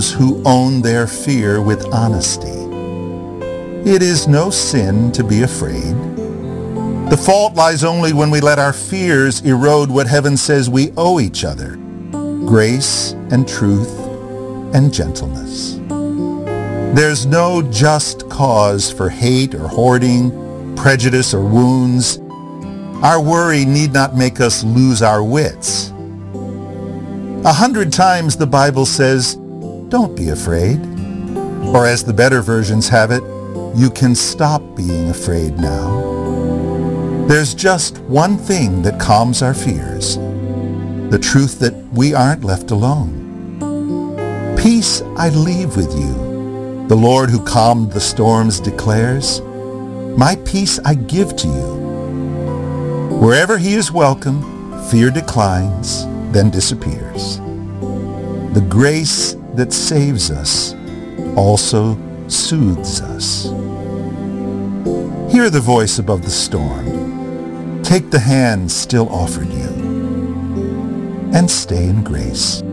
who own their fear with honesty. It is no sin to be afraid. The fault lies only when we let our fears erode what heaven says we owe each other: grace and truth and gentleness. There's no just cause for hate or hoarding, prejudice or wounds. Our worry need not make us lose our wits. 100 times the Bible says, "Don't be afraid." Or as the better versions have it, "You can stop being afraid now." There's just one thing that calms our fears: the truth that we aren't left alone. "Peace I leave with you," the Lord who calmed the storms declares. "My peace I give to you." Wherever he is welcome, fear declines, then disappears. The grace that saves us also soothes us. Hear the voice above the storm. Take the hand still offered you, and stay in grace.